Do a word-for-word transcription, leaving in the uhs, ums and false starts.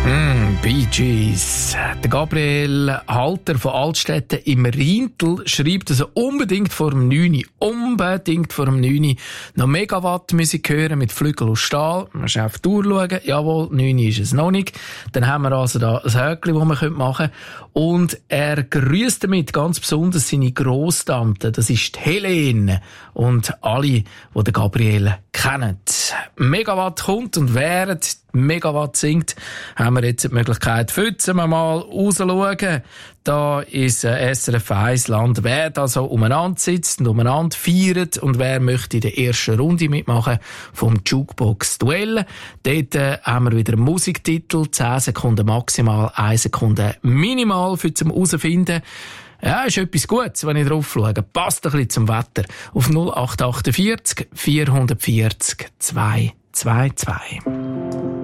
Mm, Bee Gees. Der Gabriel Halter von Altstätten im Rhintel schreibt, dass er unbedingt vor dem neun Uhr, unbedingt vor dem neun Uhr noch Megawatt-Musik hören mit Flügel aus Stahl. Man muss auf die Uhr schauen. Jawohl, neun Uhr ist es noch nicht. Dann haben wir also da ein Häkchen, das man machen könnte. Und er grüßt damit ganz besonders seine Grosstante. Das ist die Helene. Und alle, die den Gabriel kennen. Megawatt kommt und während Megawatt singt, haben wir jetzt die Möglichkeit, pfützen wir mal rausschauen. Da ist S R F eins Land, wer da so umeinander sitzt und umeinander feiert und wer möchte in der ersten Runde mitmachen vom Jukebox-Duell. Dort äh, haben wir wieder einen Musiktitel, zehn Sekunden maximal, eine Sekunde minimal für zum herausfinden. Ja, ist etwas Gutes, wenn ich drauf schaue. Passt ein bisschen zum Wetter. Auf null acht acht vier vier vier vier zwei zwei zwei.